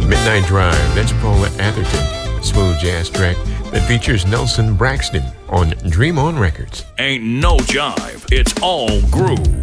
Midnight Drive, that's Paula Atherton, a smooth jazz track that features Nelson Braxton on Dream On Records. Ain't no jive, it's all groove.